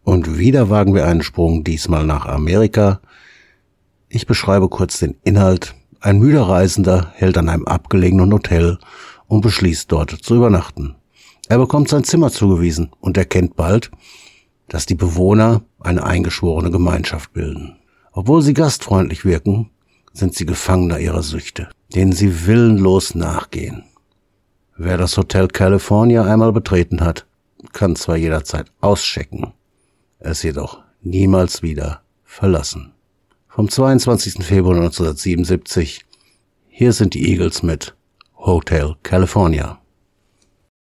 Und wieder wagen wir einen Sprung, diesmal nach Amerika. Ich beschreibe kurz den Inhalt. Ein müder Reisender hält an einem abgelegenen Hotel und beschließt, dort zu übernachten. Er bekommt sein Zimmer zugewiesen und erkennt bald, dass die Bewohner eine eingeschworene Gemeinschaft bilden. Obwohl sie gastfreundlich wirken, sind sie Gefangener ihrer Süchte, denen sie willenlos nachgehen. Wer das Hotel California einmal betreten hat, kann zwar jederzeit auschecken, es jedoch niemals wieder verlassen. Vom 22. Februar 1977, hier sind die Eagles mit Hotel California.